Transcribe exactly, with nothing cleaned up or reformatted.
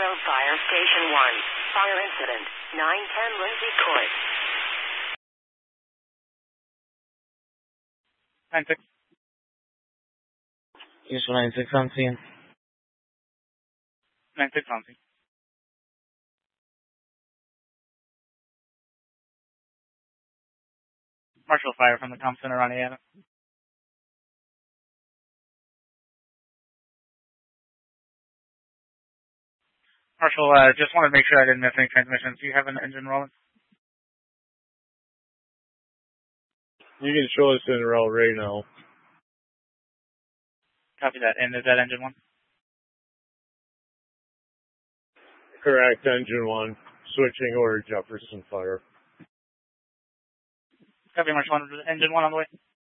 Marshall Fire Station one. Fire incident. nine ten Lindsay Court. nine six. Houston nine six on scene. nine six on scene. Marshall Fire from the comm center on A M. Marshall, uh, just wanted to make sure I didn't miss any transmissions. Do you have an engine rolling? You can show us in route right now. Copy that. And is that engine one? Correct, engine one. Switching over Jefferson Fire. Copy, Marshall. Engine one on the way.